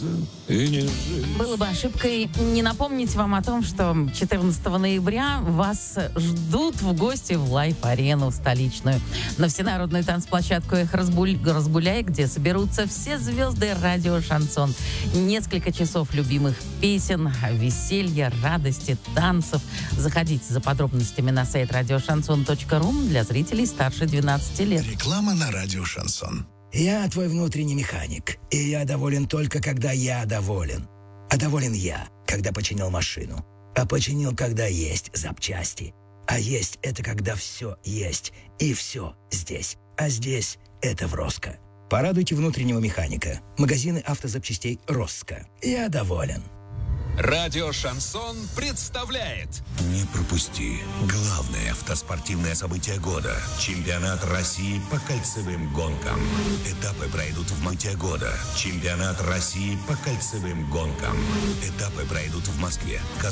сердце и не жить. Было бы ошибкой не напомнить вам о том, что 14 ноября вас ждут в гости в Лайф-арену столичную. На всенародную танцплощадку «Эх, разбуляй», где соберутся все звезды радио «Шансон». Несколько часов любимых песен, веселья, радости, танцев. Заходите за подробностями на сайт радиошансон.ру для зрителей старше 12 лет. Реклама на радио «Шансон». Я твой внутренний механик, и я доволен только, когда я доволен. А доволен я, когда починил машину. А починил, когда есть запчасти. А есть — это когда все есть, и все здесь. А здесь — это в Роско. Порадуйте внутреннего механика. Магазины автозапчастей «Роско». Я доволен. Радио «Шансон» представляет. Не пропусти главное автоспортивное событие года. Чемпионат России по кольцевым гонкам. Этапы пройдут в Москве года. Чемпионат России по кольцевым гонкам. Этапы пройдут в Москве,